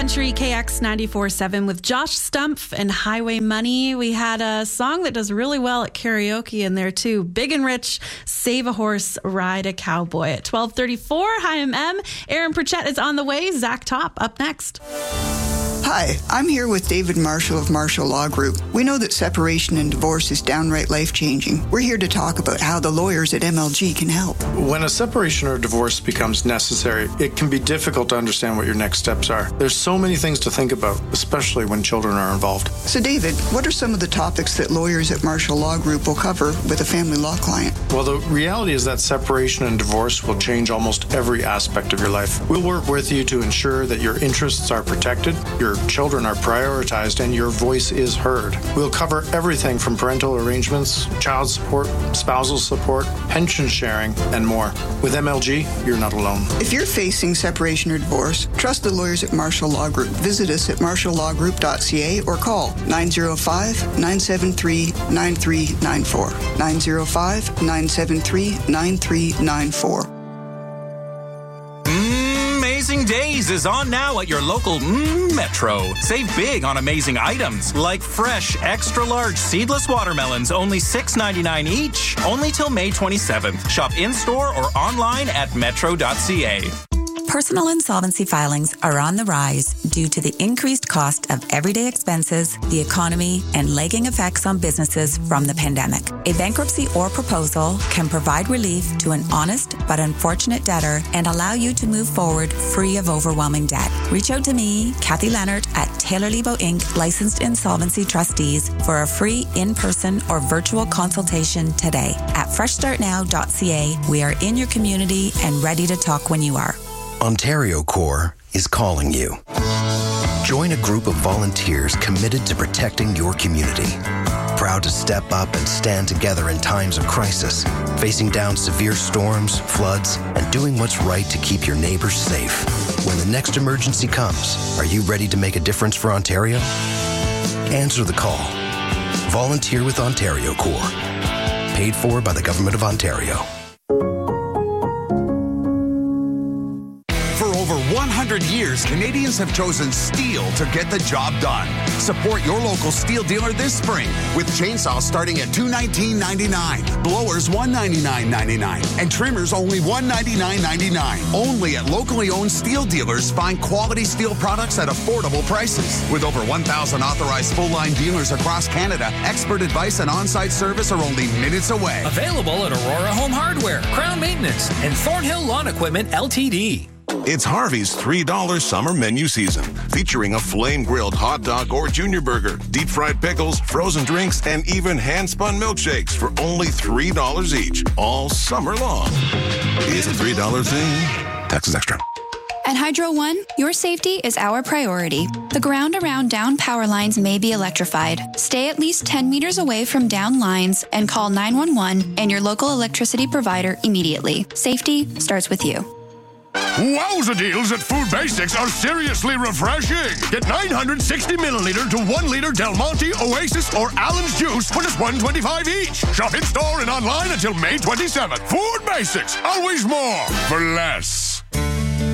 Country KX 94.7 with Josh Stumpf and Highway Money. We had a song that does really well at karaoke in there too. Big and Rich, Save a Horse, Ride a Cowboy. At 12:34, Hi, I'm M. Aaron Pritchett is on the way. Zach Top up next. Hi, I'm here with David Marshall of Marshall Law Group. We know that separation and divorce is downright life-changing. We're here to talk about how the lawyers at MLG can help. When a separation or divorce becomes necessary, it can be difficult to understand what your next steps are. There's so many things to think about, especially when children are involved. So David, what are some of the topics that lawyers at Marshall Law Group will cover with a family law client? Well, the reality is that separation and divorce will change almost every aspect of your life. We'll work with you to ensure that your interests are protected, your children are prioritized, and your voice is heard. We'll cover everything from parental arrangements, child support, spousal support, pension sharing, and more. With MLG, you're not alone. If you're facing separation or divorce, trust the lawyers at Marshall Law Group. Visit us at marshallawgroup.ca or call 905-973-9394. 905-973-9394. Amazing Days is on now at your local Metro. Save big on amazing items like fresh, extra-large seedless watermelons, only $6.99 each. Only till May 27th. Shop in-store or online at metro.ca. Personal insolvency filings are on the rise due to the increased cost of everyday expenses, the economy, and lagging effects on businesses from the pandemic. A bankruptcy or proposal can provide relief to an honest but unfortunate debtor and allow you to move forward free of overwhelming debt. Reach out to me, Kathy Leonard, at Taylor Lebo Inc., licensed insolvency trustees, for a free in-person or virtual consultation today. At freshstartnow.ca, we are in your community and ready to talk when you are. Ontario Corps is calling you. Join a group of volunteers committed to protecting your community. Proud to step up and stand together in times of crisis, facing down severe storms, floods, and doing what's right to keep your neighbors safe. When the next emergency comes, are you ready to make a difference for Ontario? Answer the call. Volunteer with Ontario Corps. Paid for by the Government of Ontario. 100 years, Canadians have chosen steel to get the job done. Support your local steel dealer this spring with chainsaws starting at $219.99, blowers $199.99, and trimmers only $199.99. Only at locally owned steel dealers. Find quality steel products at affordable prices. With over 1,000 authorized full-line dealers across Canada, expert advice and on-site service are only minutes away. Available at Aurora Home Hardware, Crown Maintenance, and Thornhill Lawn Equipment Ltd. It's Harvey's $3 summer menu season, featuring a flame-grilled hot dog or junior burger, deep-fried pickles, frozen drinks, and even hand-spun milkshakes for only $3 each, all summer long. It's a $3 thing. Taxes extra. At Hydro One, your safety is our priority. The ground around down power lines may be electrified. Stay at least 10 meters away from down lines and call 911 and your local electricity provider immediately. Safety starts with you. Wowza deals at Food Basics are seriously refreshing. Get 960 milliliter to 1 liter Del Monte, Oasis, or Allen's juice for just $1.25 each. Shop in store and online until May 27th. Food Basics, always more for less.